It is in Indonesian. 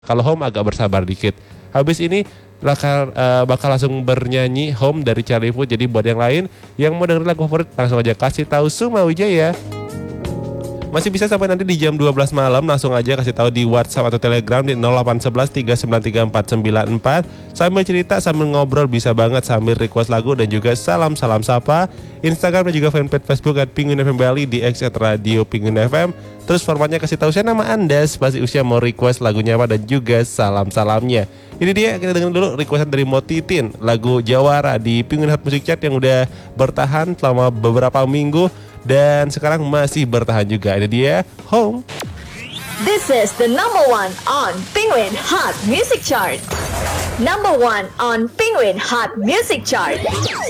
Kalau Home agak bersabar dikit. Habis ini bakal langsung bernyanyi Home dari Charlie Puth. Jadi buat yang lain yang mau dengerin lagu favorit langsung aja kasih tahu Suma Wijaya. Masih bisa sampai nanti di jam 12 malam, langsung aja kasih tahu di WhatsApp atau Telegram di 0811 3934494. Sambil cerita, sambil ngobrol bisa banget, sambil request lagu dan juga salam-salam sapa. Instagram dan juga fanpage Facebook @Penguin FM Bali, di X @Radio Penguin FM. Terus formatnya kasih tahu saya nama Anda, spasi usia, mau request lagunya apa dan juga salam-salamnya. Ini dia, kita dengerin dulu requestan dari Motitin, lagu Jawara di Penguin Hot Music Chart yang udah bertahan selama beberapa minggu dan sekarang masih bertahan juga. Ini dia Home. This is the number one on Penguin Hot Music Chart. Number one on Penguin Hot Music Chart.